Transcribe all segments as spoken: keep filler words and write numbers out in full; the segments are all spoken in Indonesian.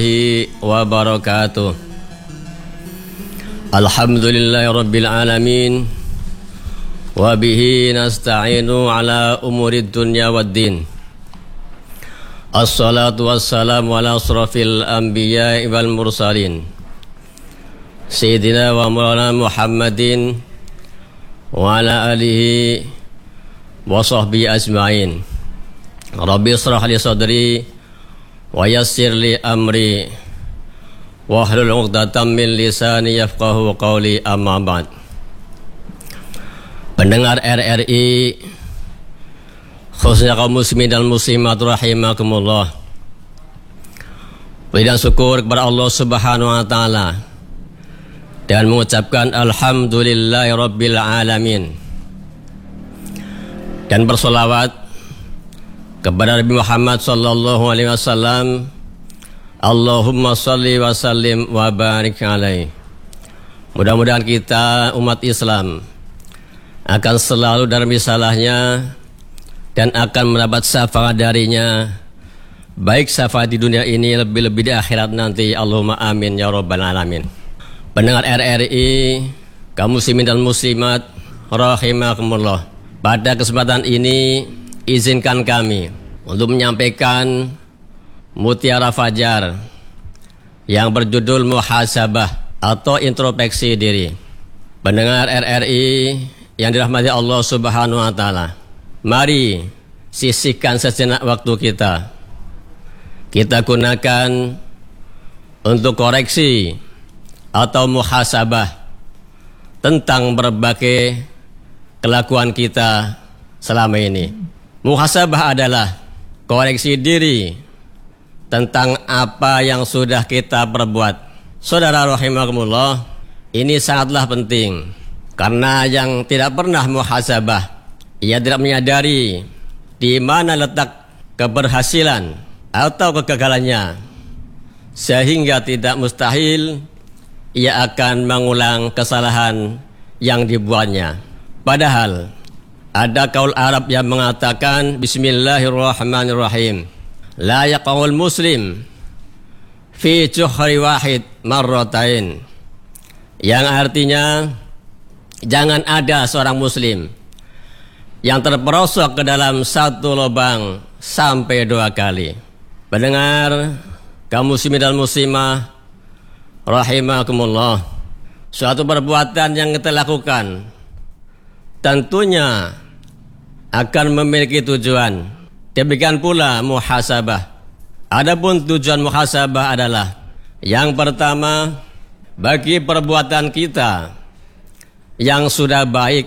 wabarakatuh. Alhamdulillahi rabbil alamin, wa bihi nasta'inu ala umurid dunya waddin. Assalatu wassalamu ala asrafil anbiya'i wal mursalin, Sayyidina wa maulana Muhammadin wa ala alihi wa sahbihi ajma'in. Rabbi israh li sadri wa yassir li amri wahlul 'uqdatam min lisani yafqahu qawli, amma ba'd. Pendengar R R I, khususnya kaum muslimin dan muslimat rahimakumullah, puji dan syukur kepada Allah Subhanahu wa taala dan mengucapkan alhamdulillahi rabbil alamin, dan bersolawat kepada Nabi Muhammad sallallahu alaihi wasallam. Allahumma salli wa sallim wa barik alaihi. Mudah-mudahan kita umat Islam akan selalu dalam risalahnya dan akan mendapat syafaat darinya, baik syafaat di dunia ini, lebih-lebih di akhirat nanti. Allahumma amin ya rabbal alamin. Pendengar R R I, kaum muslimin dan muslimat rahimakumullah, pada kesempatan ini izinkan kami untuk menyampaikan mutiara fajar yang berjudul muhasabah atau introspeksi diri. Pendengar R R I yang dirahmati Allah Subhanahu wa taala, mari sisihkan sejenak waktu kita. Kita gunakan untuk koreksi atau muhasabah tentang berbagai kelakuan kita selama ini. Muhasabah adalah koreksi diri tentang apa yang sudah kita perbuat. Saudara rahimakumullah, ini sangatlah penting, karena yang tidak pernah muhasabah, ia tidak menyadari di mana letak keberhasilan atau kegagalannya, sehingga tidak mustahil ia akan mengulang kesalahan yang dibuatnya. Padahal ada kaul Arab yang mengatakan bismillahirrahmanirrahim, la yaqaul muslim fi juhri wahid marratain, yang artinya jangan ada seorang muslim yang terperosok ke dalam satu lubang sampai dua kali. Pendengar kaum muslimin dan muslimah rahimakumullah, suatu perbuatan yang kita lakukan tentunya akan memiliki tujuan. Demikian pula muhasabah. Adapun tujuan muhasabah adalah, yang pertama, bagi perbuatan kita yang sudah baik,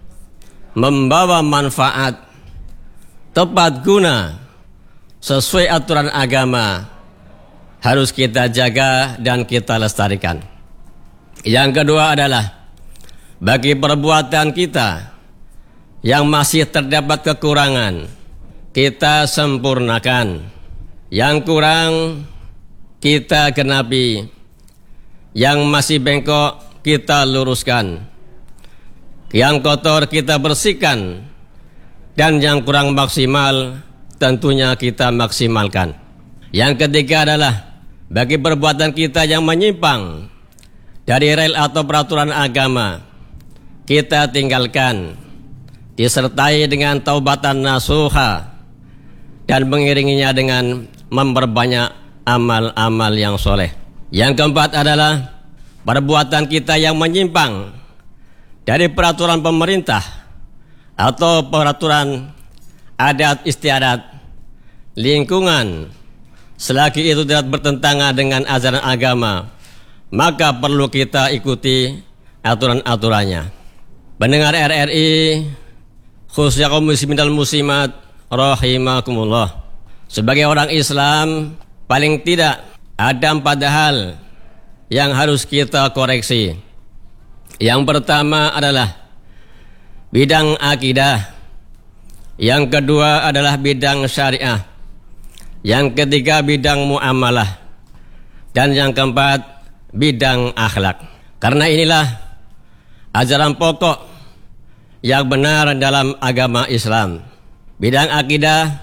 membawa manfaat, tepat guna, sesuai aturan agama, harus kita jaga dan kita lestarikan. Yang kedua adalah, bagi perbuatan kita yang masih terdapat kekurangan, kita sempurnakan. Yang kurang kita genapi, yang masih bengkok kita luruskan, yang kotor kita bersihkan, dan yang kurang maksimal tentunya kita maksimalkan. Yang ketiga adalah, bagi perbuatan kita yang menyimpang dari rel atau peraturan agama, kita tinggalkan, disertai dengan taubatan nasuha, dan mengiringinya dengan memperbanyak amal-amal yang soleh. Yang keempat adalah perbuatan kita yang menyimpang dari peraturan pemerintah atau peraturan adat istiadat lingkungan, selagi itu tidak bertentangan dengan ajaran agama, maka perlu kita ikuti aturan-aturannya. Pendengar R R I, khususnya kaum muslimin dan muslimat rahimakumullah, sebagai orang Islam, paling tidak ada empat hal yang harus kita koreksi. Yang pertama adalah bidang akidah, yang kedua adalah bidang syariah, yang ketiga bidang muamalah, dan yang keempat bidang akhlak. Karena inilah ajaran pokok yang benar dalam agama Islam. Bidang akidah